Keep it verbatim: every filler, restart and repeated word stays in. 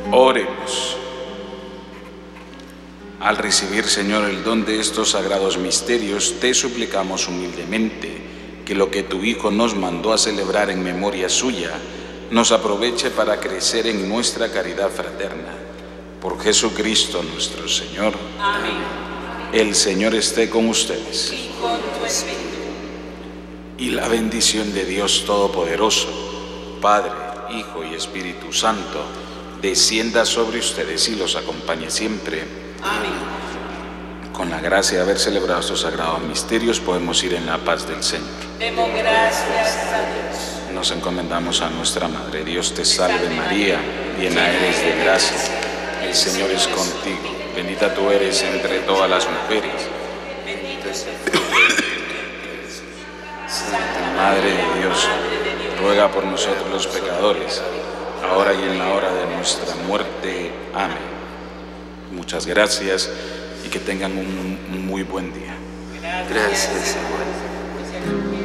Oremos. Al recibir, Señor, el don de estos sagrados misterios, te suplicamos humildemente que lo que tu Hijo nos mandó a celebrar en memoria suya nos aproveche para crecer en nuestra caridad fraterna. Por Jesucristo nuestro Señor. Amén. El Señor esté con ustedes. Y con tu espíritu. Y la bendición de Dios Todopoderoso, Padre, Hijo y Espíritu Santo, descienda sobre ustedes y los acompañe siempre. Amén. Con la gracia de haber celebrado estos sagrados misterios, podemos ir en la paz del Señor. Demos gracias a Dios. Nos encomendamos a nuestra Madre. Dios te salve María, llena eres de gracia. El Señor es contigo. Bendita tú eres entre todas las mujeres. Bendito es el fruto de tu vientre. Santa Madre de Dios, ruega por nosotros los pecadores, ahora y en la hora de nuestra muerte. Amén. Muchas gracias y que tengan un muy buen día. Gracias, Señor.